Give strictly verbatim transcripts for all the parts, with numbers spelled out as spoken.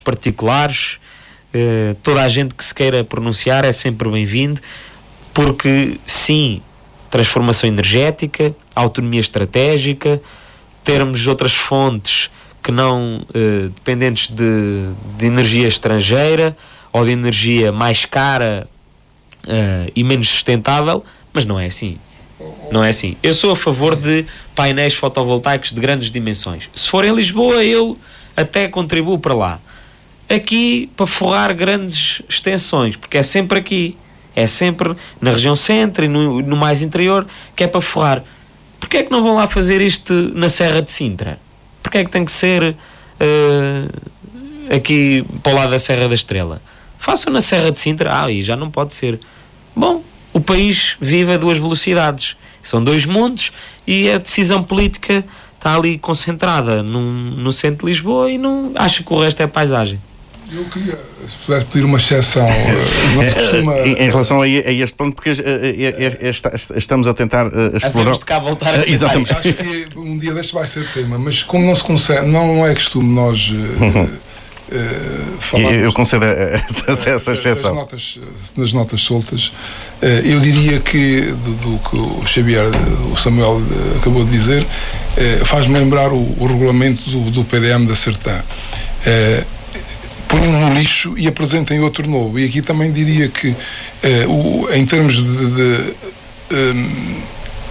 particulares, uh, toda a gente que se queira pronunciar é sempre bem-vindo, porque sim, transformação energética, autonomia estratégica, termos outras fontes que não uh, dependentes de, de energia estrangeira ou de energia mais cara uh, e menos sustentável, mas não é assim. Não é assim. Eu sou a favor de painéis fotovoltaicos de grandes dimensões. Se for em Lisboa, eu até contribuo para lá. Aqui, para forrar grandes extensões, porque é sempre aqui. É sempre na região centro e no, no mais interior, que é para forrar. Porquê é que não vão lá fazer isto na Serra de Sintra? Porquê é que tem que ser uh, aqui para o lado da Serra da Estrela? Façam na Serra de Sintra. Ah, e já não pode ser. Bom, o país vive a duas velocidades. São dois mundos e a decisão política está ali concentrada num, no centro de Lisboa e não acho que o resto é paisagem. Eu queria, se pudesse pedir uma exceção, não se costuma... em, em relação a, a este ponto, porque é, é, é, estamos a tentar uh, explorar... Havemos de cá voltar a exatamente. Acho que um dia deste vai ser tema, mas como não se consegue, não é costume nós uh, uhum. uh, falarmos... Eu concedo essa, essa exceção. Das notas, das notas soltas, uh, eu diria que, do, do que o Xavier, o Samuel uh, acabou de dizer, uh, faz-me lembrar o, o regulamento do, do P D M da Sertã. Uh, põem no lixo e apresentem outro novo. E aqui também diria que, uh, o, em termos de, de, um,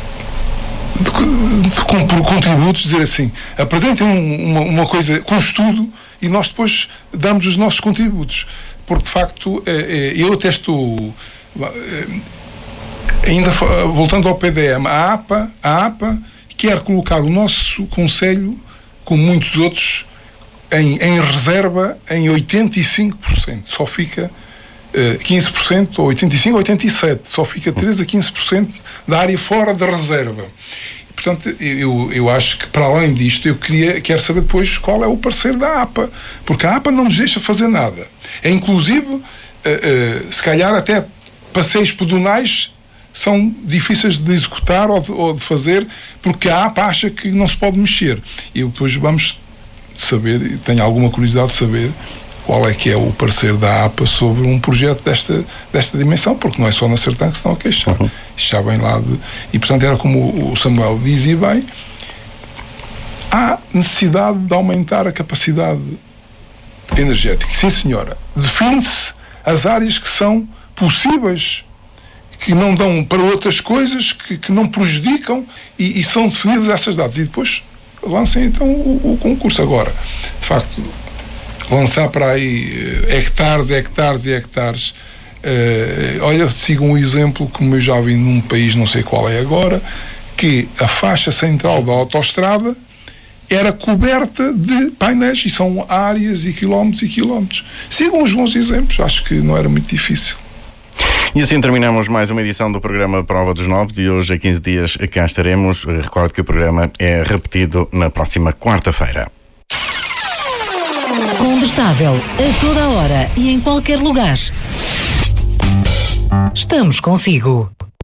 de, de, de contributos, dizer assim, apresentem uma, uma coisa com estudo e nós depois damos os nossos contributos. Porque, de facto, é, é, eu até estou... É, ainda voltando ao P D M, a APA, a APA quer colocar o nosso Conselho, como muitos outros, Em, em reserva em oitenta e cinco por cento, só fica uh, quinze por cento, ou oitenta e cinco por cento, oitenta e sete por cento, só fica treze a quinze por cento da área fora da reserva. Portanto, eu, eu acho que, para além disto, eu queria, quero saber depois qual é o parecer da APA, porque a APA não nos deixa fazer nada. É inclusive, uh, uh, se calhar até passeios pedonais são difíceis de executar ou de, ou de fazer, porque a APA acha que não se pode mexer. E depois vamos saber, e tenho alguma curiosidade de saber qual é que é o parecer da APA sobre um projeto desta, desta dimensão, porque não é só na Sertã que se estão a queixar. Uhum. Isto já vem lá de... E, portanto, era como o Samuel dizia bem, há necessidade de aumentar a capacidade energética. Sim, senhora. Define-se as áreas que são possíveis, que não dão para outras coisas, que, que não prejudicam, e, e são definidas essas datas. E depois lancem então o, o concurso. Agora, de facto, lançar para aí uh, hectares, hectares e hectares. Uh, olha, sigam um exemplo, como eu já vi num país, não sei qual é agora, que a faixa central da autoestrada era coberta de painéis, e são áreas e quilómetros e quilómetros. Sigam os bons exemplos, acho que não era muito difícil. E assim terminamos mais uma edição do programa Prova dos Nove. De hoje a quinze dias cá estaremos. Recordo que o programa é repetido na próxima quarta-feira. Combustável a toda a hora e em qualquer lugar. Estamos consigo.